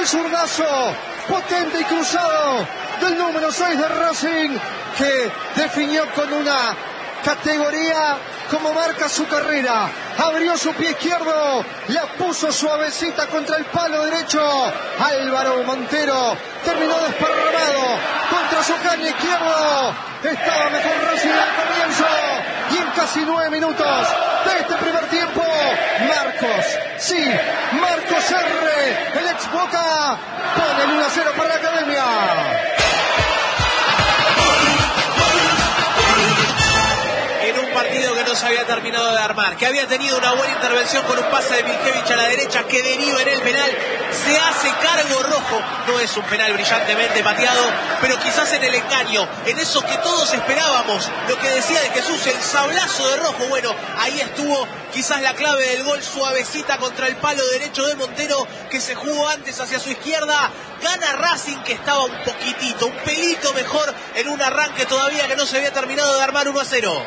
zurdazo potente y cruzado del número 6 de Racing, que definió con una categoría como marca su carrera. Abrió su pie izquierdo, la puso suavecita contra el palo derecho. Álvaro Montero terminó desparramado contra su caña izquierdo. Estaba mejor Racing al comienzo, y en casi 9 minutos de este primer tiempo, Marcos R., el ex Boca, pone el 1-0 para la Academia. En un partido que no se había terminado de armar, que había tenido una buena intervención con un pase de Miljevich a la derecha que deriva en el penal, se hace cargo Rojo. No es un penal brillantemente pateado, pero quizás en el engaño, en eso que todos esperábamos, lo que decía de Jesús, el sablazo de Rojo. Bueno, ahí estuvo quizás la clave del gol, suavecita contra el palo derecho de Montero, que se jugó antes hacia su izquierda. Gana Racing, que estaba un poquitito, un pelito mejor en un arranque todavía que no se había terminado de armar. 1-0.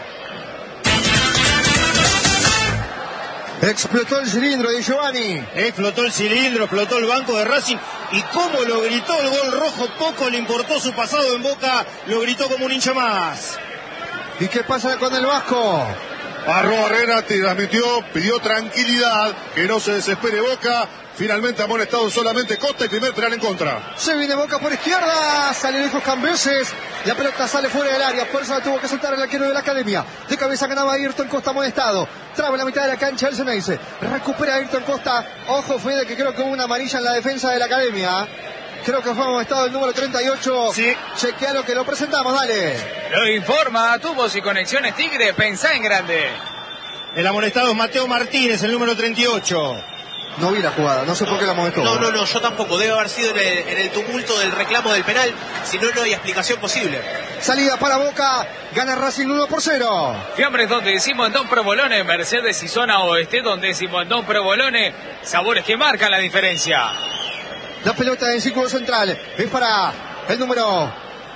Explotó el cilindro de Giovanni. Explotó el cilindro, explotó el banco de Racing. Y cómo lo gritó el gol Rojo, poco le importó su pasado en Boca, lo gritó como un hincha más. ¿Y qué pasa con el Vasco? Arrobarrena te transmitió, pidió tranquilidad, que no se desespere Boca. Finalmente amonestado solamente Costa y primer penal en contra. Se viene Boca por izquierda, sale lejos Cambeses, la pelota sale fuera del área, por eso la tuvo que soltar el arquero de la Academia. De cabeza ganaba Ayrton Costa amonestado, traba en la mitad de la cancha el Ceneice, recupera Ayrton Costa. Ojo, Fede, que creo que hubo una amarilla en la defensa de la Academia. Creo que fue amonestado el número 38. Sí. Chequealo que lo presentamos, dale. Lo informa Tubos y Conexiones Tigre, pensá en grande. El amonestado es Mateo Martínez, el número 38. No vi la jugada, no sé por qué la amonestó. No, yo tampoco. Debe haber sido en el tumulto del reclamo del penal. Si no, no hay explicación posible. Salida para Boca, gana Racing 1-0. Fiambres donde Simondón Provolone, Mercedes y zona oeste donde Simondón Provolone, sabores que marcan la diferencia. La pelota del círculo central es para el número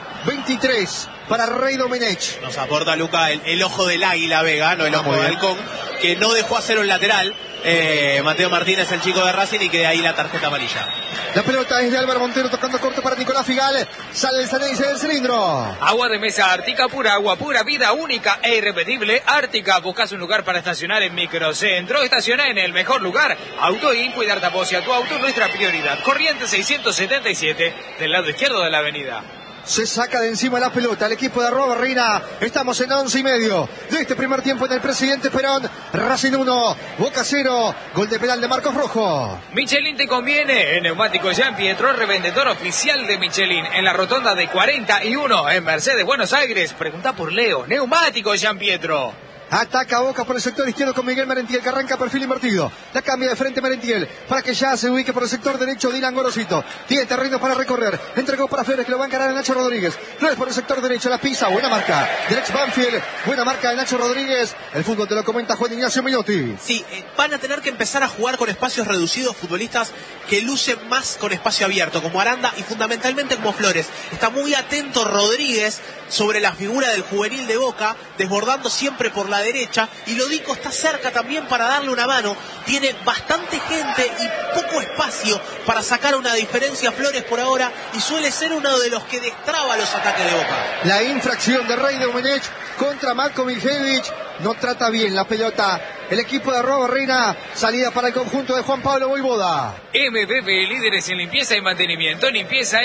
23, para Rey Domenech. Nos aporta Luca el ojo del águila Vega, no el ojo del halcón, que no dejó hacer un lateral. Mateo Martínez, el chico de Racing, y que de ahí la tarjeta amarilla. La pelota es de Álvaro Montero tocando corto para Nicolás Figal. Sale el Ceneice del cilindro. Agua de mesa Ártica, pura agua, pura vida, única e irrepetible. Ártica, buscas un lugar para estacionar en Microcentro. Estaciona en el mejor lugar. Autoin, cuidar taposia tu auto, nuestra prioridad. Corriente 677, del lado izquierdo de la avenida. Se saca de encima la pelota el equipo de Arrobarrena. Estamos en 11:30 de este primer tiempo en el Presidente Perón. Racing 1, Boca 0. Gol de penal de Marcos Rojo. Michelin te conviene. En Neumático Jean Pietro, revendedor oficial de Michelin. En la rotonda de 41 en Mercedes, Buenos Aires. Pregunta por Leo. Neumático Jean Pietro. Ataca Boca por el sector izquierdo con Miguel Merentiel, que arranca perfil invertido. La cambia de frente Merentiel para que ya se ubique por el sector derecho Dylan Gorosito. Tiene terreno para recorrer. Entregó para Flores, que lo va a encarar a Nacho Rodríguez. Flores por el sector derecho, la pisa. Buena marca del ex Banfield. Buena marca de Nacho Rodríguez. El fútbol te lo comenta Juan Ignacio Minotti. Sí, van a tener que empezar a jugar con espacios reducidos futbolistas que lucen más con espacio abierto, como Aranda y fundamentalmente como Flores. Está muy atento Rodríguez sobre la figura del juvenil de Boca, desbordando siempre por la derecha, y Lodico está cerca también para darle una mano. Tiene bastante gente y poco espacio para sacar una diferencia Flores por ahora, y suele ser uno de los que destraba los ataques de Boca. La infracción de Rey Domenech contra Marko Miljevich. No trata bien la pelota el equipo de Arrobarrena. Salida para el conjunto de Juan Pablo Voivoda. MBB, líderes en limpieza y mantenimiento. Limpieza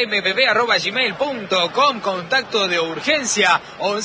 mbb@gmail.com. Contacto de urgencia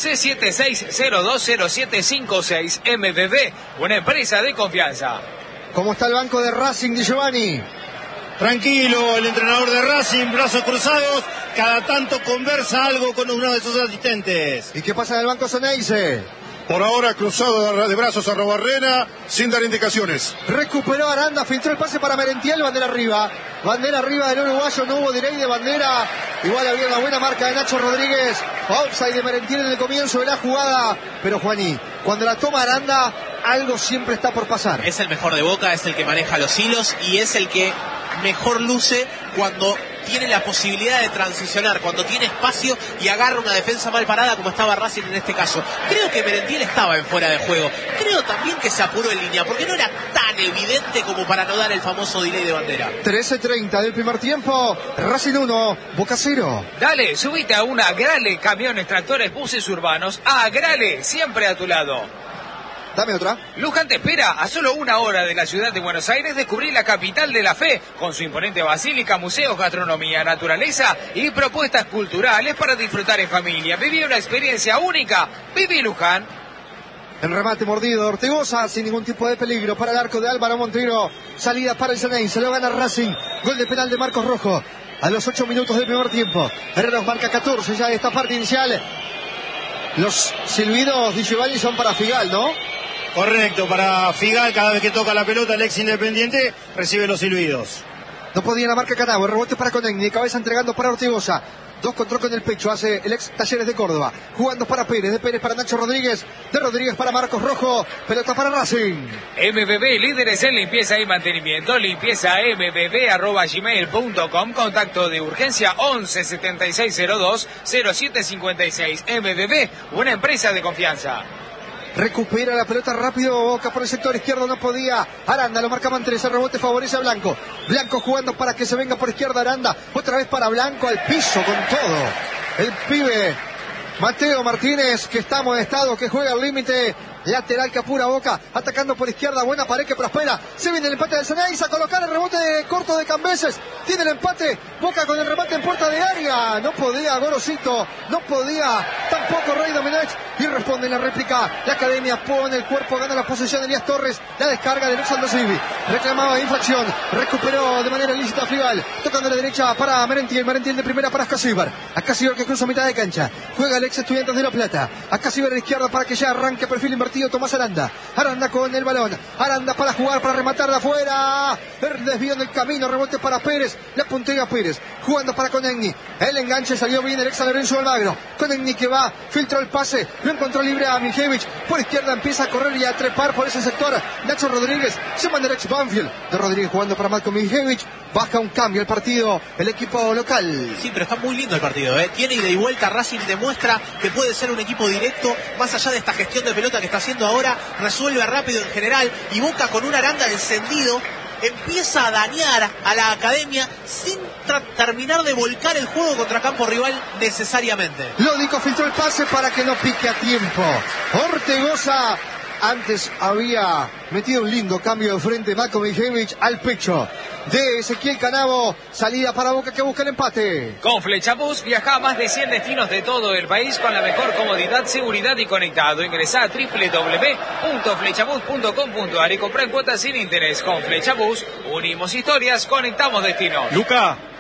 1176020756. MBB, una empresa de confianza. ¿Cómo está el banco de Racing, Di Giovanni? Tranquilo, el entrenador de Racing, brazos cruzados, cada tanto conversa algo con uno de sus asistentes. ¿Y qué pasa en el banco Ceneice? Por ahora cruzado de brazos a Arrobarrena, sin dar indicaciones. Recuperó Aranda, filtró el pase para Merentiel, bandera arriba. Bandera arriba del uruguayo, no hubo delay de bandera. Igual había una buena marca de Nacho Rodríguez. Offside de Merentiel en el comienzo de la jugada. Pero Juaní, cuando la toma Aranda, algo siempre está por pasar. Es el mejor de Boca, es el que maneja los hilos y es el que mejor luce cuando tiene la posibilidad de transicionar cuando tiene espacio y agarra una defensa mal parada como estaba Racing en este caso. Creo que Merentiel estaba en fuera de juego. Creo también que se apuró en línea porque no era tan evidente como para no dar el famoso delay de bandera. 13:30 del primer tiempo. Racing 1, Boca 0. Dale, subite a una Agrale, camiones, tractores, buses urbanos. Agrale, siempre a tu lado. Dame otra. Luján te espera a solo 1 hora de la ciudad de Buenos Aires descubrir la capital de la fe, con su imponente basílica, museos, gastronomía, naturaleza y propuestas culturales para disfrutar en familia. Viví una experiencia única. Viví Luján. El remate mordido de Ortigosa, sin ningún tipo de peligro para el arco de Álvaro Montero. Salida para el Ceney, se lo gana Racing. Gol de penal de Marcos Rojo a los 8 minutos del primer tiempo. Herreros marca 14 ya de esta parte inicial. Los silbidos de Giovanni son para Figal, ¿no? Correcto, para Figal, cada vez que toca la pelota el ex Independiente recibe los silbidos. No podía la marca Canabo, el rebote para Conegni, de cabeza entregando para Ortigosa. 2 control con el pecho, hace el ex Talleres de Córdoba. Jugando para Pérez, de Pérez para Nacho Rodríguez, de Rodríguez para Marcos Rojo, pelota para Racing. MBB, líderes en limpieza y mantenimiento, limpiezambb@gmail.com, contacto de urgencia 11 7602 0756. MBB, una empresa de confianza. Recupera la pelota rápido, Boca por el sector izquierdo, no podía. Aranda lo marcaban 3, el rebote favorece a Blanco. Blanco jugando para que se venga por izquierda Aranda. Otra vez para Blanco, al piso con todo. El pibe Mateo Martínez, que está amonestado, que juega al límite. Lateral que apura Boca, atacando por izquierda, buena pared que prospera. Se viene el empate del Ceney, a colocar el rebote corto de Cambeses. Tiene el empate, Boca con el remate en puerta de área. No podía Gorosito, no podía tampoco Rey Domenech. Y responde en la réplica. La Academia pone el cuerpo, gana la posesión de Elías Torres. La descarga de Alexandro Civi. Reclamaba infracción, recuperó de manera ilícita Figal. Tocando la derecha para Merentiel, Merentiel de primera para Ascasíbar. Ascasíbar que cruza mitad de cancha. Juega el ex Estudiantes de La Plata. Ascasíbar a la izquierda para que ya arranque perfil invertido. Tomás Aranda. Aranda con el balón. Aranda para jugar, para rematar de afuera. El desvío en el camino, rebote para Pérez. La puntea Pérez. Jugando para Conegni. El enganche salió bien el ex Lorenzo Almagro. Conegni que va, filtró el pase. Lo encontró libre a Miljevich. Por izquierda empieza a correr y a trepar por ese sector. Nacho Rodríguez. Se manda el ex Banfield. De Rodríguez jugando para Malcolm Miljevich. Baja un cambio el partido, el equipo local. Sí, pero está muy lindo el partido, ¿eh? Tiene ida y vuelta, Racing demuestra que puede ser un equipo directo, más allá de esta gestión de pelota que está haciendo ahora, resuelve rápido en general, y Boca con un Aranda encendido, empieza a dañar a la Academia sin terminar de volcar el juego contra campo rival necesariamente. Lódico filtró el pase para que no pique a tiempo. Ortigosa antes había metido un lindo cambio de frente, Marco Miljevich al pecho de Ezequiel Canabo. Salida para Boca que busca el empate. Con Flechabús viaja a más de 100 destinos de todo el país con la mejor comodidad, seguridad y conectado. Ingresá a www.flechabús.com.ar y comprá en cuotas sin interés. Con Flechabús unimos historias, conectamos destinos. Luca.